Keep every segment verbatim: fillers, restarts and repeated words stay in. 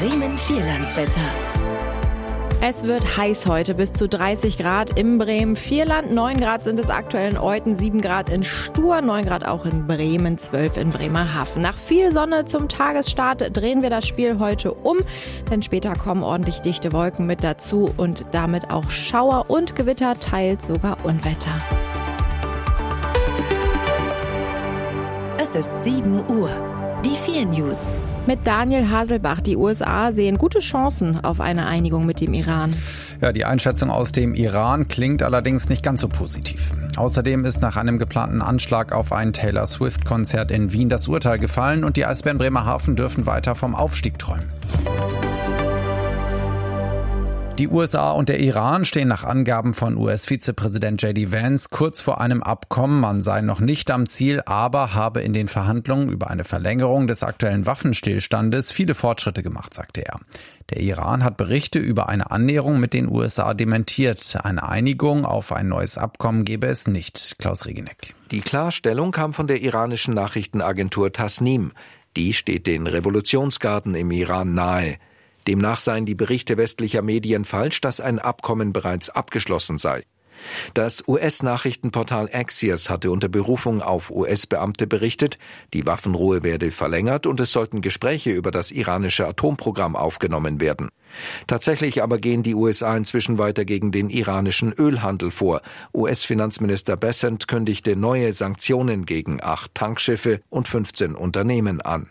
Bremen-Vierlandswetter. Es wird heiß heute, bis zu dreißig Grad im Bremen-Vierland. neun Grad sind es aktuell in Euthen, sieben Grad in Stur, neun Grad auch in Bremen, zwölf in Bremerhaven. Nach viel Sonne zum Tagesstart drehen wir das Spiel heute um, denn später kommen ordentlich dichte Wolken mit dazu und damit auch Schauer und Gewitter, teils sogar Unwetter. Es ist sieben Uhr. Die vier News. Mit Daniel Haselbach. Die U S A sehen gute Chancen auf eine Einigung mit dem Iran. Ja, die Einschätzung aus dem Iran klingt allerdings nicht ganz so positiv. Außerdem ist nach einem geplanten Anschlag auf ein Taylor Swift-Konzert in Wien das Urteil gefallen und die Eisbären Bremerhaven dürfen weiter vom Aufstieg träumen. Die U S A und der Iran stehen nach Angaben von U S-Vizepräsident J D Vance kurz vor einem Abkommen. Man sei noch nicht am Ziel, aber habe in den Verhandlungen über eine Verlängerung des aktuellen Waffenstillstandes viele Fortschritte gemacht, sagte er. Der Iran hat Berichte über eine Annäherung mit den U S A dementiert. Eine Einigung auf ein neues Abkommen gebe es nicht. Klaus Regeneck. Die Klarstellung kam von der iranischen Nachrichtenagentur Tasnim. Die steht den Revolutionsgarden im Iran nahe. Demnach seien die Berichte westlicher Medien falsch, dass ein Abkommen bereits abgeschlossen sei. Das U S-Nachrichtenportal Axios hatte unter Berufung auf U S-Beamte berichtet, die Waffenruhe werde verlängert und es sollten Gespräche über das iranische Atomprogramm aufgenommen werden. Tatsächlich aber gehen die U S A inzwischen weiter gegen den iranischen Ölhandel vor. U S-Finanzminister Bessent kündigte neue Sanktionen gegen acht Tankschiffe und fünfzehn Unternehmen an.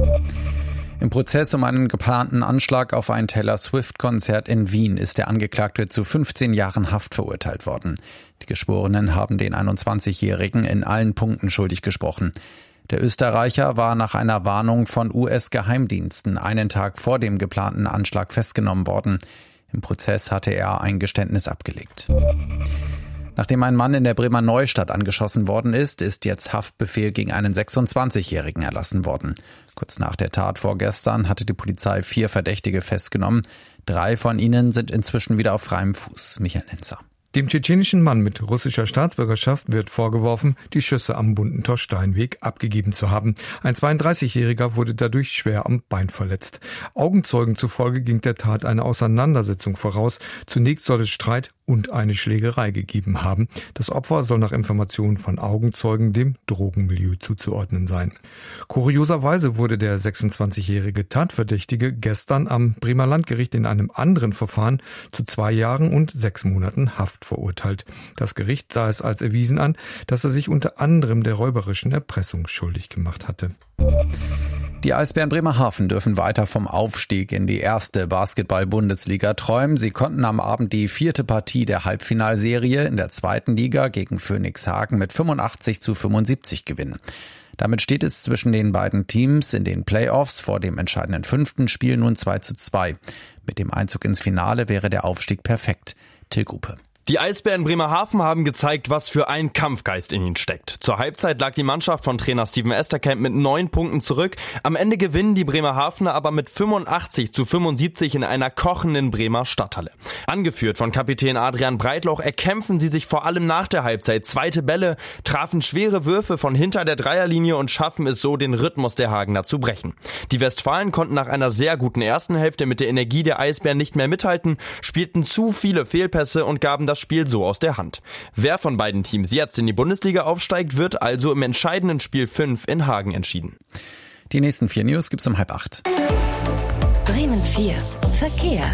Im Prozess um einen geplanten Anschlag auf ein Taylor Swift-Konzert in Wien ist der Angeklagte zu fünfzehn Jahren Haft verurteilt worden. Die Geschworenen haben den einundzwanzigjährigen in allen Punkten schuldig gesprochen. Der Österreicher war nach einer Warnung von U S-Geheimdiensten einen Tag vor dem geplanten Anschlag festgenommen worden. Im Prozess hatte er ein Geständnis abgelegt. Nachdem ein Mann in der Bremer Neustadt angeschossen worden ist, ist jetzt Haftbefehl gegen einen sechsundzwanzigjährigen erlassen worden. Kurz nach der Tat vorgestern hatte die Polizei vier Verdächtige festgenommen. Drei von ihnen sind inzwischen wieder auf freiem Fuß. Michael Nenzer. Dem tschetschenischen Mann mit russischer Staatsbürgerschaft wird vorgeworfen, die Schüsse am Bundentor-Steinweg abgegeben zu haben. Ein zweiunddreißigjähriger wurde dadurch schwer am Bein verletzt. Augenzeugen zufolge ging der Tat eine Auseinandersetzung voraus. Zunächst soll es Streit und eine Schlägerei gegeben haben. Das Opfer soll nach Informationen von Augenzeugen dem Drogenmilieu zuzuordnen sein. Kurioserweise wurde der sechsundzwanzigjährige Tatverdächtige gestern am Bremer Landgericht in einem anderen Verfahren zu zwei Jahren und sechs Monaten Haft verurteilt. Das Gericht sah es als erwiesen an, dass er sich unter anderem der räuberischen Erpressung schuldig gemacht hatte. Die Eisbären Bremerhaven dürfen weiter vom Aufstieg in die erste Basketball-Bundesliga träumen. Sie konnten am Abend die vierte Partie der Halbfinalserie in der zweiten Liga gegen Phönix Hagen mit fünfundachtzig zu fünfundsiebzig gewinnen. Damit steht es zwischen den beiden Teams in den Playoffs vor dem entscheidenden fünften Spiel nun zwei zu zwei. Mit dem Einzug ins Finale wäre der Aufstieg perfekt. Till Gruppe. Die Eisbären Bremerhaven haben gezeigt, was für ein Kampfgeist in ihnen steckt. Zur Halbzeit lag die Mannschaft von Trainer Steven Esterkamp mit neun Punkten zurück. Am Ende gewinnen die Bremerhavener aber mit fünfundachtzig zu fünfundsiebzig in einer kochenden Bremer Stadthalle. Angeführt von Kapitän Adrian Breitloch erkämpfen sie sich vor allem nach der Halbzeit zweite Bälle, trafen schwere Würfe von hinter der Dreierlinie und schaffen es so, den Rhythmus der Hagener zu brechen. Die Westfalen konnten nach einer sehr guten ersten Hälfte mit der Energie der Eisbären nicht mehr mithalten, spielten zu viele Fehlpässe und gaben das Spiel so aus der Hand. Wer von beiden Teams jetzt in die Bundesliga aufsteigt, wird also im entscheidenden Spiel fünf in Hagen entschieden. Die nächsten vier News gibt's um halb acht. Bremen vier. Verkehr.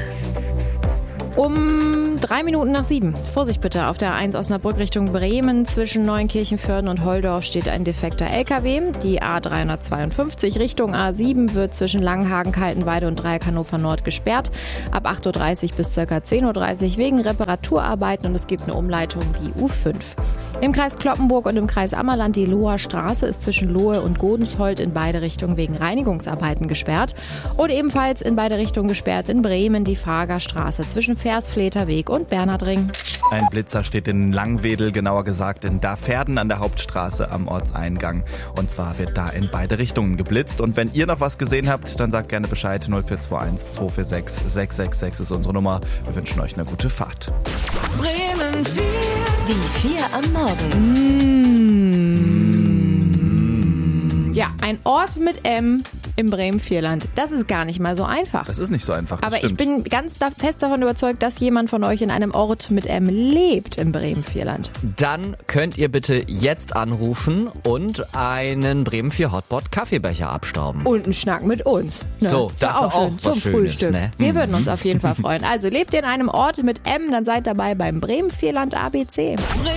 Um drei Minuten nach sieben. Vorsicht bitte, auf der A eins Osnabrück Richtung Bremen zwischen Neunkirchen-Vörden und Holdorf steht ein defekter L K W. Die A dreihundertzweiundfünfzig Richtung A sieben wird zwischen Langenhagen, Kaltenweide und Dreieck Hannover Nord gesperrt. Ab acht Uhr dreißig bis ca. zehn Uhr dreißig wegen Reparaturarbeiten und es gibt eine Umleitung, die U fünf. Im Kreis Cloppenburg und im Kreis Ammerland die Loher Straße ist zwischen Lohe und Godensholt in beide Richtungen wegen Reinigungsarbeiten gesperrt. Und ebenfalls in beide Richtungen gesperrt in Bremen die Fahrgerstraße zwischen Versfleterweg und Bernhardring. Ein Blitzer steht in Langwedel, genauer gesagt in Dafferden an der Hauptstraße am Ortseingang. Und zwar wird da in beide Richtungen geblitzt. Und wenn ihr noch was gesehen habt, dann sagt gerne Bescheid. null vier zwei eins zwei vier sechs sechs sechs sechs ist unsere Nummer. Wir wünschen euch eine gute Fahrt. Bremen vier. Die vier am Morgen. Mmh. Ja, ein Ort mit M im Bremen-Vierland. Das ist gar nicht mal so einfach. Das ist nicht so einfach. Aber stimmt. ich bin ganz da fest davon überzeugt, dass jemand von euch in einem Ort mit M lebt im Bremen-Vierland. Dann könnt ihr bitte jetzt anrufen und einen Bremen vier Hotpot Kaffeebecher abstauben. Und einen Schnack mit uns. Ne? So, das ist auch, auch schön. was Zum Schönes, Frühstück. ne? Wir Mhm. würden uns auf jeden Fall freuen. Also lebt ihr in einem Ort mit M, dann seid dabei beim Bremen-Vierland A B C.